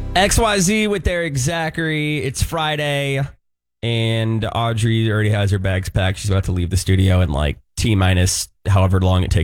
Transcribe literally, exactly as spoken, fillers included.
X Y Z with Eric Zachary. It's Friday, and Audrey already has her bags packed. She's about to leave the studio in like T minus however long it takes